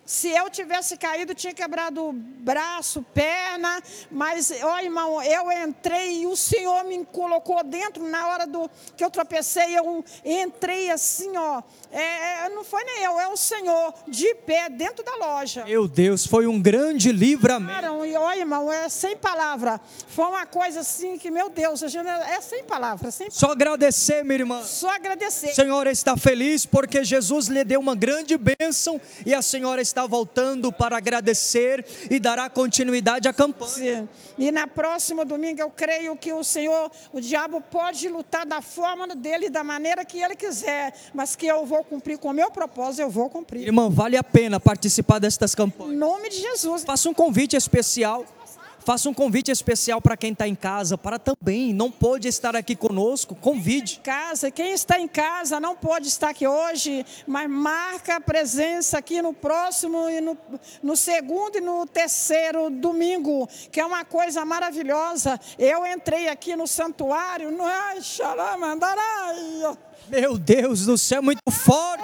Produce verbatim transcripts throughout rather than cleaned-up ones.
Se eu tivesse caído, tinha quebrado braço, perna, mas, ó irmão, eu entrei e o Senhor me colocou dentro, na hora do, que eu tropecei, eu entrei assim, ó, é, não foi nem eu, é o Senhor, de pé, dentro da loja. Meu Deus, foi um grande livramento. E, ó irmão, é sem palavra, foi uma coisa assim que, meu Deus, a gente é sem palavra, sem Só agradecer, minha irmã. Só agradecer. A senhora está feliz porque Jesus lhe deu uma grande bênção e a senhora está voltando para agradecer e dará continuidade à campanha. Sim. E na próxima domingo eu creio que o Senhor, o diabo pode lutar da forma dele, da maneira que ele quiser, mas que eu vou cumprir com o meu propósito, eu vou cumprir. Irmã, vale a pena participar destas campanhas. Em nome de Jesus. Faça um convite especial. Faça um convite especial para quem está em casa, para também não pôde estar aqui conosco, convide. Casa, quem está em casa não pode estar aqui hoje, mas marca a presença aqui no próximo, e no, no segundo e no terceiro domingo, que é uma coisa maravilhosa. Eu entrei aqui no santuário, não é? Meu Deus do céu, muito forte.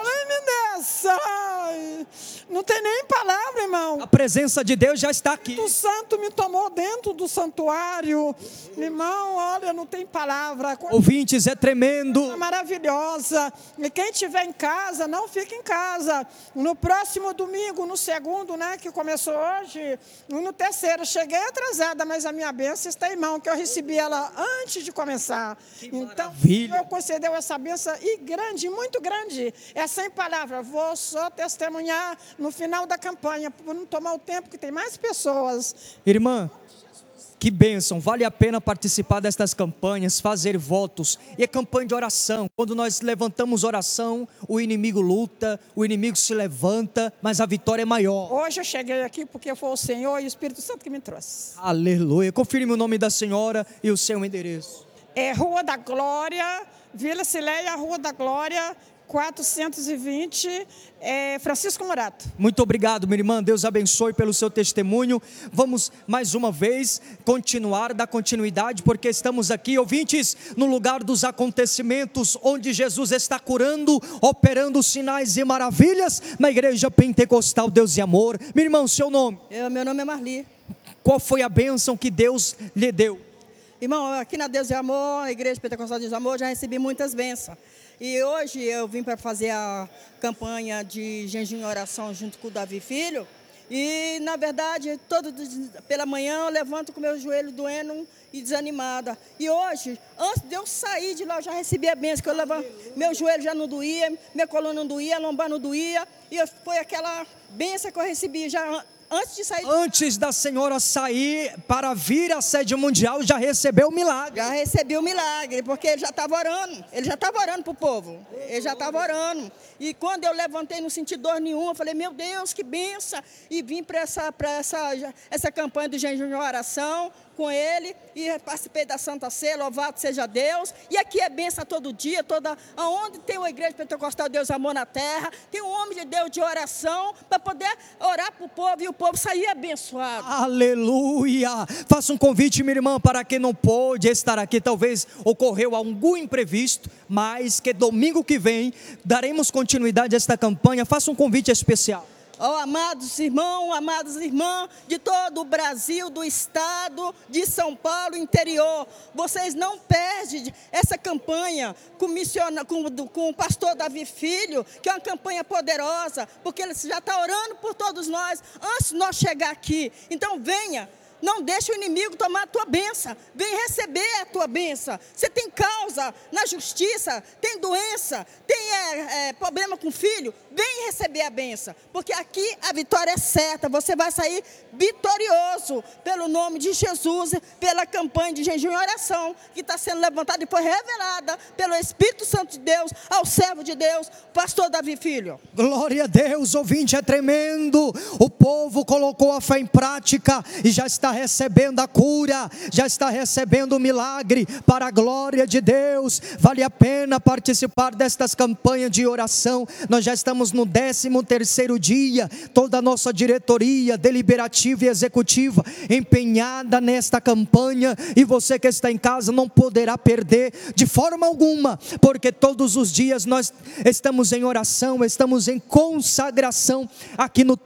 Não tem nem palavra, irmão. A presença de Deus já está aqui. O santo me tomou dentro do santuário. Irmão, olha, não tem palavra. Ouvintes, é tremendo. É maravilhosa. E quem estiver em casa, não fique em casa. No próximo domingo, no segundo, né, que começou hoje, e no terceiro, cheguei atrasada, mas a minha bênção está em mão, que eu recebi ela antes de começar. Que então, maravilha. eu concedeu essa bênção e grande, muito grande. É sem palavra. Vou só testemunhar no final da campanha, por não tomar o tempo que tem mais pessoas. Irmã, que bênção, vale a pena participar destas campanhas, fazer votos, e é campanha de oração. Quando nós levantamos oração, o inimigo luta, o inimigo se levanta, mas a vitória é maior. Hoje eu cheguei aqui porque foi o Senhor e o Espírito Santo que me trouxe. Aleluia, confirme o nome da senhora e o seu endereço. É Rua da Glória, Vila Cileia, Rua da Glória, quatrocentos e vinte, é, Francisco Morato. Muito obrigado, minha irmã, Deus abençoe pelo seu testemunho. Vamos mais uma vez continuar, dar continuidade, porque estamos aqui, ouvintes, no lugar dos acontecimentos, onde Jesus está curando, operando sinais e maravilhas, na Igreja Pentecostal Deus e Amor. Minha irmã, seu nome? Eu, meu nome é Marli. Qual foi a bênção que Deus lhe deu? Irmão, aqui na Deus e Amor, a Igreja Pentecostal Deus e Amor, já recebi muitas bênçãos. E hoje eu vim para fazer a campanha de jejum e oração junto com o Davi Filho. E, na verdade, todo, pela manhã eu levanto com meu joelho doendo e desanimada. E hoje, antes de eu sair de lá, eu já recebi a bênção, que eu levanto, meu joelho já não doía, minha coluna não doía, a lombar não doía. E foi aquela bênção que eu recebi já antes de sair. Antes da senhora sair para vir à sede mundial, já recebeu o milagre. Já recebi o milagre, porque ele já estava orando. Ele já estava orando para o povo. Ele já estava orando. E quando eu levantei, não senti dor nenhuma, eu falei, meu Deus, que benção. E vim para essa, para essa, essa campanha do jejum e oração com ele, e participei da Santa Ceia, louvado seja Deus. E aqui é benção todo dia, toda, aonde tem uma Igreja Pentecostal Deus Amor na terra, tem um homem de Deus de oração, para poder orar para o povo, e o povo sair abençoado. Aleluia! Faça um convite, minha irmã, para quem não pôde estar aqui, talvez ocorreu algum imprevisto, mas que domingo que vem, daremos continuidade a esta campanha. Faça um convite especial. Oh, amados irmãos, amadas irmãs de todo o Brasil, do estado de São Paulo, interior, vocês não perdem essa campanha com, missiona, com, com o pastor Davi Filho, que é uma campanha poderosa, porque ele já está orando por todos nós, antes de nós chegar aqui. Então venha. Não deixe o inimigo tomar a tua bênção. Vem receber a tua bênção. Você tem causa na justiça, tem doença, tem é, é, problema com o filho, vem receber a bênção. Porque aqui a vitória é certa. Você vai sair vitorioso pelo nome de Jesus, pela campanha de jejum e oração que está sendo levantada e foi revelada pelo Espírito Santo de Deus ao servo de Deus, pastor Davi Filho. Glória a Deus, ouvinte, é tremendo. O povo colocou a fé em prática e já está recebendo a cura, já está recebendo o milagre para a glória de Deus. Vale a pena participar destas campanhas de oração. Nós já estamos no décimo terceiro dia, toda a nossa diretoria deliberativa e executiva empenhada nesta campanha, e você que está em casa não poderá perder de forma alguma, porque todos os dias nós estamos em oração, estamos em consagração aqui no